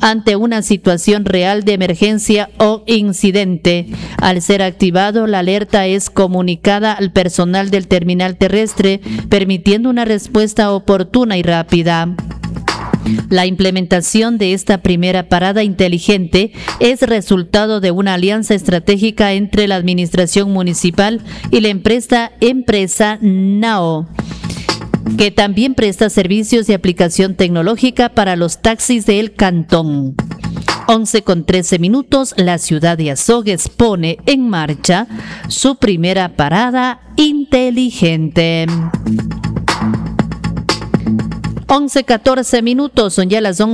ante una situación real de emergencia o incidente. Al ser activado, la alerta es comunicada al personal del terminal terrestre, permitiendo una respuesta oportuna y rápida. La implementación de esta primera parada inteligente es resultado de una alianza estratégica entre la administración municipal y la empresa NAO, que también presta servicios de aplicación tecnológica para los taxis del cantón. 11:13, la ciudad de Azogues pone en marcha su primera parada inteligente. 11:14, son ya las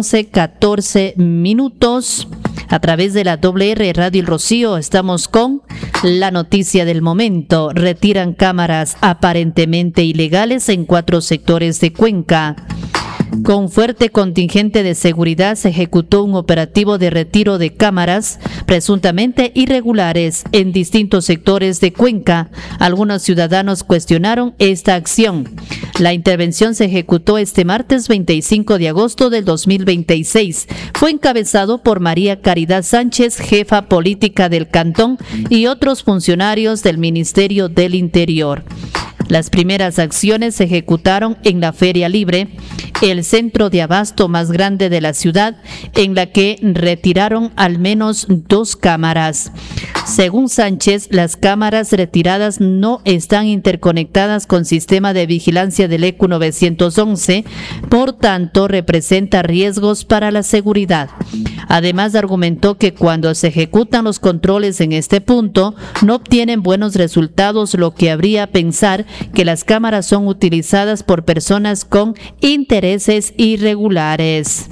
11:14. A través de la WR Radio El Rocío estamos con la noticia del momento. Retiran cámaras aparentemente ilegales en 4 sectores de Cuenca. Con fuerte contingente de seguridad se ejecutó un operativo de retiro de cámaras presuntamente irregulares en distintos sectores de Cuenca. Algunos ciudadanos cuestionaron esta acción. La intervención se ejecutó este martes 25 de agosto del 2026. Fue encabezado por María Caridad Sánchez, jefa política del cantón, y otros funcionarios del Ministerio del Interior. Las primeras acciones se ejecutaron en la Feria Libre, el centro de abasto más grande de la ciudad, en la que retiraron al menos 2 cámaras. Según Sánchez, las cámaras retiradas no están interconectadas con sistema de vigilancia del ECU 911, por tanto representa riesgos para la seguridad. Además, argumentó que cuando se ejecutan los controles en este punto, no obtienen buenos resultados, lo que habría pensar que las cámaras son utilizadas por personas con intereses irregulares.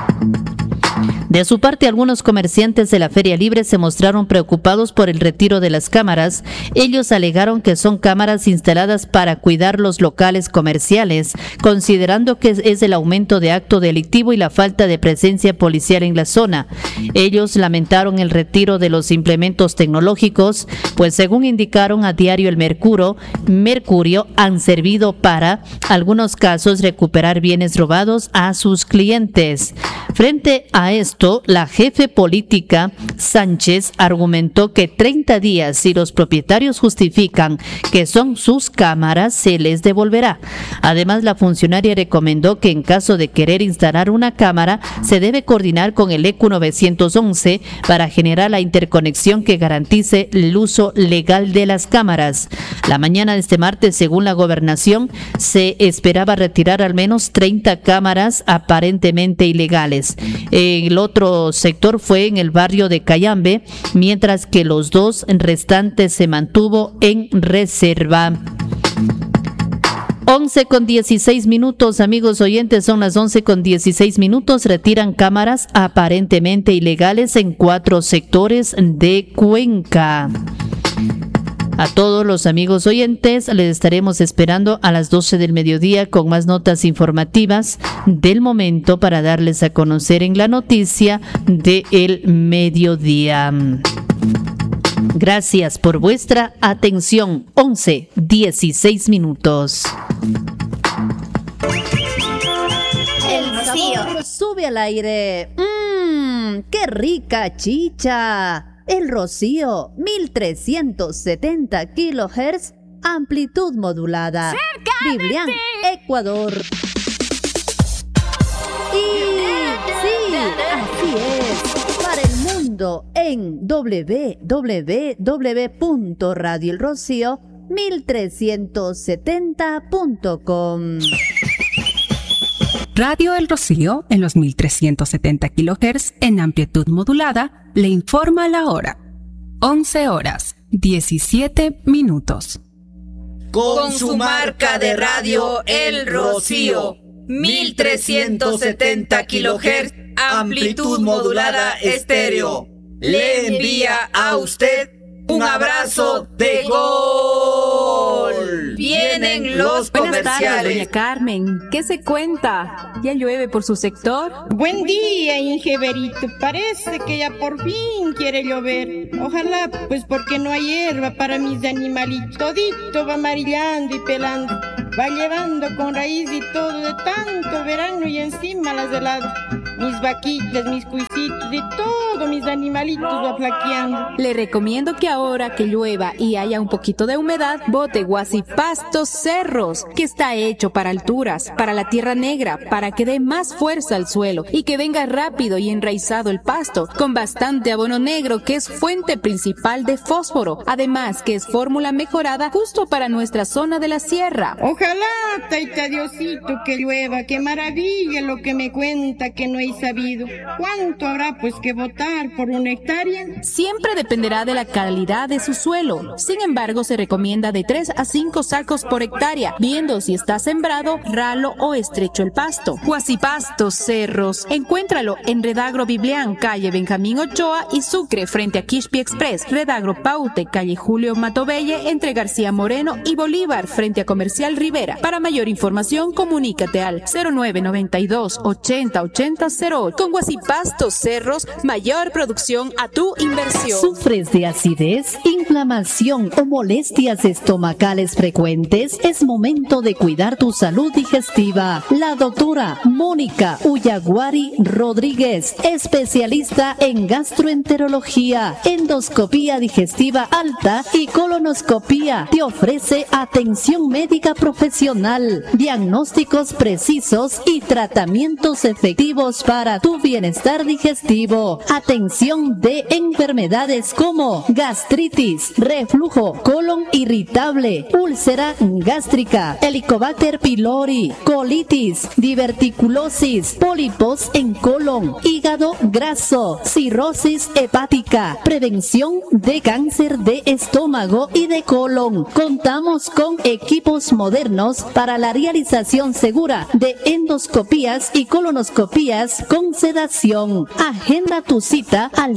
De su parte, algunos comerciantes de la Feria Libre se mostraron preocupados por el retiro de las cámaras. Ellos alegaron que son cámaras instaladas para cuidar los locales comerciales, considerando que es el aumento de acto delictivo y la falta de presencia policial en la zona. Ellos lamentaron el retiro de los implementos tecnológicos, pues según indicaron a Diario El Mercurio, han servido para, algunos casos, recuperar bienes robados a sus clientes. Frente a esto, la jefe política Sánchez argumentó que 30 días, si los propietarios justifican que son sus cámaras, se les devolverá. Además, la funcionaria recomendó que en caso de querer instalar una cámara, se debe coordinar con el ECU 911 para generar la interconexión que garantice el uso legal de las cámaras. La mañana de este martes, según la gobernación, se esperaba retirar al menos 30 cámaras aparentemente ilegales. El otro sector fue en el barrio de Cayambe, mientras que los 2 restantes se mantuvo en reserva. 11:16, amigos oyentes, son las 11:16. Retiran cámaras aparentemente ilegales en 4 sectores de Cuenca. A todos los amigos oyentes les estaremos esperando a las 12 del mediodía con más notas informativas del momento para darles a conocer en la noticia del mediodía. Gracias por vuestra atención. 11:16. El Rocío sube al aire. ¡Qué rica chicha! El Rocío, 1370 kHz, amplitud modulada. ¡Cerca Biblián, de ti! Ecuador. Y sí, así es, para el mundo en www.radioelrocío1370.com. Radio El Rocío, en los 1370 kHz en amplitud modulada, le informa la hora. 11:17. Con su marca de radio El Rocío, 1370 kHz, amplitud modulada estéreo, le envía a usted un abrazo de gol. Vienen los Buenas tardes, comerciales. doña Carmen. ¿Qué se cuenta? ¿Ya llueve por su sector? Buen día, Ingeberito. Parece que ya por fin quiere llover. Ojalá, pues porque no hay hierba para mis animalitos. Todito va amarillando y pelando. Va llevando con raíz y todo de tanto verano y encima las heladas. mis vaquitas, mis cuisitos, de todos mis animalitos va flaqueando. Le recomiendo que ahora que llueva y haya un poquito de humedad, bote Guasipastos Cerros, que está hecho para alturas, para la tierra negra, para que dé más fuerza al suelo y que venga rápido y enraizado el pasto, con bastante abono negro que es fuente principal de fósforo, además que es fórmula mejorada justo para nuestra zona de la sierra. Ojalá, taita Diosito, que llueva, qué maravilla lo que me cuenta que no he sabido. ¿Cuánto habrá pues que botar por una hectárea? Siempre dependerá de la calidad de su suelo. Sin embargo, se recomienda de 3 a 5 sacos por hectárea, viendo si está sembrado, ralo o estrecho el pasto. Guasipastos Cerros, encuéntralo en Redagro Biblián, calle Benjamín Ochoa y Sucre, frente a Quixpi Express. Redagro Paute, calle Julio Matovelle, entre García Moreno y Bolívar, frente a Comercial Rivera. Para mayor información, comunícate al 0992 80 80 08. Con Guasipastos Cerros, mayor producción a tu inversión. ¿Sufres de acidez, inflamación o molestias estomacales frecuentes? Es momento de cuidar tu salud digestiva. La doctora Mónica Uyaguari Rodríguez, especialista en gastroenterología, endoscopía digestiva alta y colonoscopía, te ofrece atención médica profesional, diagnósticos precisos y tratamientos efectivos para tu bienestar digestivo. Atención de enfermedades como gastritis, reflujo, colon irritable, úlcera gástrica, Helicobacter pylori, colitis, diverticulosis, pólipos en colon, hígado graso, cirrosis hepática, prevención de cáncer de estómago y de colon. Contamos con equipos modernos para la realización segura de endoscopías y colonoscopías con sedación. Agenda tu cita al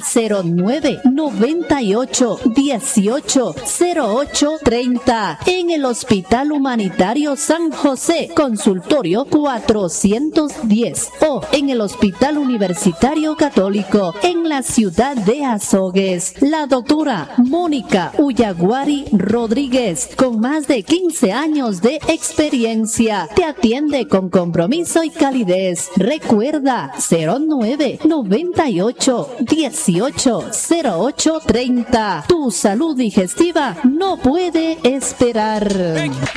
0998 18 08 30 en el Hospital Humanitario San José, consultorio 410, o en el Hospital Universitario Católico en la ciudad de Azogues. La doctora Mónica Uyaguari Rodríguez, con más de 15 años de experiencia, te atiende con compromiso y calidez. Recuerda 0998 18 08 30. Tu salud digestiva no puede esperar. Thank you.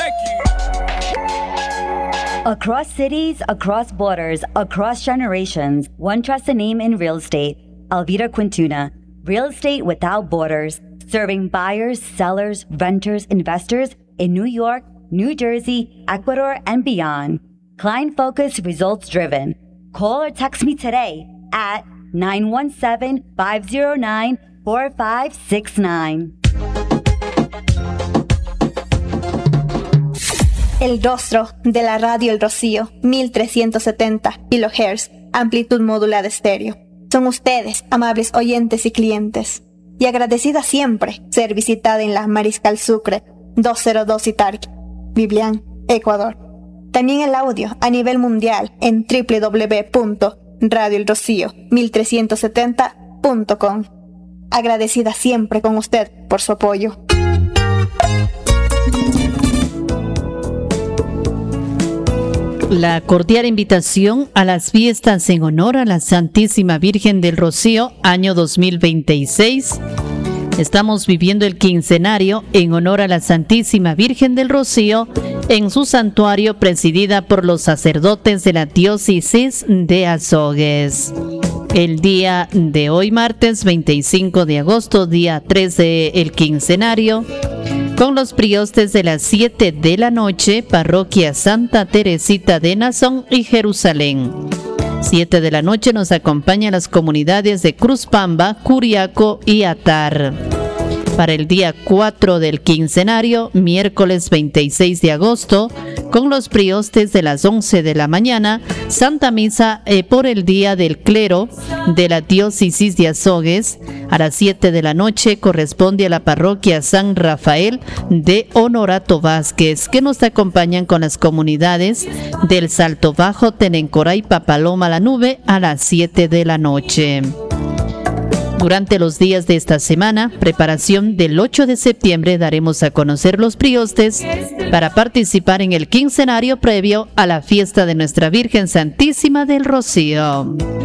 Across cities, across borders, across generations, one trusts a name in real estate. Alvira Quintuna. Real estate without borders. Serving buyers, sellers, renters, investors in New York, New Jersey, Ecuador, and beyond. Client-focused, results-driven. Call or text me today at 917-509-4569. El rostro de la radio El Rocío, 1370 kHz, amplitud modulada estéreo. Son ustedes, amables oyentes y clientes. Y agradecida siempre ser visitada en la Mariscal Sucre, 202 Itarqui, Biblián, Ecuador. También el audio a nivel mundial en www.radioelrocío1370.com. Agradecida siempre con usted por su apoyo. La cordial invitación a las fiestas en honor a la Santísima Virgen del Rocío, año 2026. Estamos viviendo el quincenario en honor a la Santísima Virgen del Rocío en su santuario, presidida por los sacerdotes de la diócesis de Azogues. El día de hoy, martes 25 de agosto, día 3 del quincenario, con los priostes de las 7 de la noche, parroquia Santa Teresita de Nazón y Jerusalén. 7 de la noche nos acompañan las comunidades de Cruzpamba, Curiaco y Atar. Para el día 4 del quincenario, miércoles 26 de agosto, con los priostes de las 11 de la mañana, Santa Misa por el Día del Clero de la Diócesis de Azogues. A las 7 de la noche corresponde a la parroquia San Rafael de Honorato Vázquez, que nos acompañan con las comunidades del Salto Bajo, Tenencorá y Papaloma la Nube a las 7 de la noche. Durante los días de esta semana, preparación del 8 de septiembre, daremos a conocer los priostes para participar en el quincenario previo a la fiesta de Nuestra Virgen Santísima del Rocío.